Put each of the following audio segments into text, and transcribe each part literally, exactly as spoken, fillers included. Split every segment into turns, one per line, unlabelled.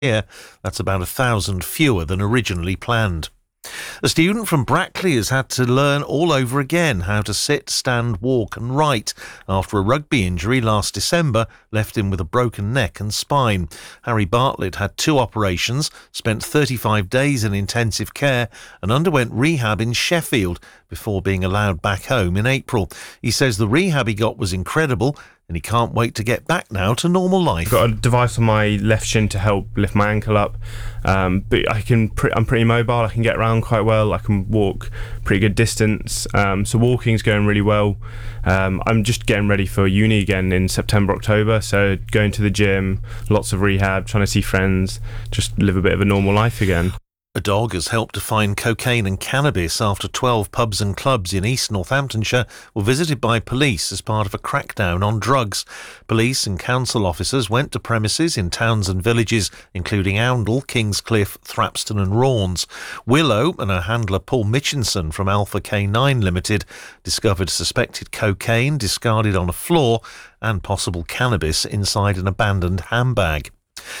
year. That's about a thousand fewer than originally planned. A student from Brackley has had to learn all over again how to sit, stand, walk and write after a rugby injury last December left him with a broken neck and spine. Harry Bartlett had two operations, spent thirty-five days in intensive care and underwent rehab in Sheffield before being allowed back home in April. He says the rehab he got was incredible and he can't wait to get back now to normal life.
I've got a device on my left shin to help lift my ankle up, um, but I can pre- I'm pretty mobile. I can get around quite well. I can walk pretty good distance, um, so walking's going really well. Um, I'm just getting ready for uni again in September, October, so going to the gym, lots of rehab, trying to see friends, just live a bit of a normal life again.
A dog has helped to find cocaine and cannabis after twelve pubs and clubs in East Northamptonshire were visited by police as part of a crackdown on drugs. Police and council officers went to premises in towns and villages including Oundle, Kingscliff, Thrapston and Raunds. Willow and her handler Paul Mitchinson from Alpha K nine Limited discovered suspected cocaine discarded on a floor and possible cannabis inside an abandoned handbag.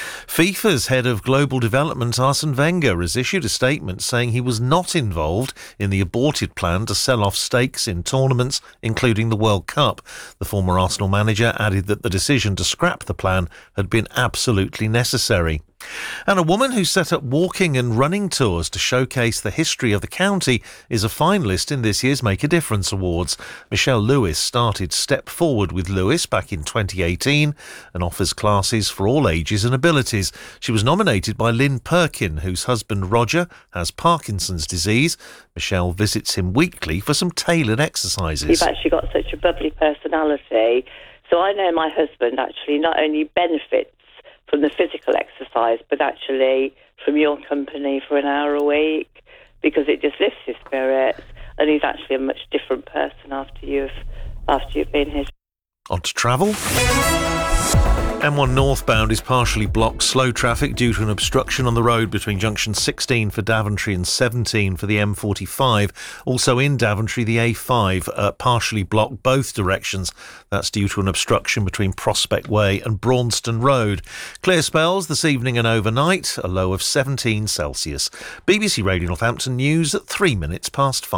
FIFA's head of global development, Arsene Wenger, has issued a statement saying he was not involved in the aborted plan to sell off stakes in tournaments, including the World Cup. The former Arsenal manager added that the decision to scrap the plan had been absolutely necessary. And a woman who set up walking and running tours to showcase the history of the county is a finalist in this year's Make a Difference Awards. Michelle Lewis started Step Forward with Lewis back in twenty eighteen and offers classes for all ages and abilities. She was nominated by Lynn Perkin, whose husband Roger has Parkinson's disease. Michelle visits him weekly for some tailored exercises.
You've actually got such a bubbly personality. So I know my husband actually not only benefits from the physical exercise, but actually from your company for an hour a week, because it just lifts his spirits, and he's actually a much different person after you've after you've been here.
On to travel. M one northbound is partially blocked. Slow traffic due to an obstruction on the road between junction sixteen for Daventry and seventeen for the M forty-five. Also in Daventry, the A five uh, partially blocked both directions. That's due to an obstruction between Prospect Way and Braunston Road. Clear spells this evening and overnight, a low of seventeen Celsius. B B C Radio Northampton News at three minutes past five.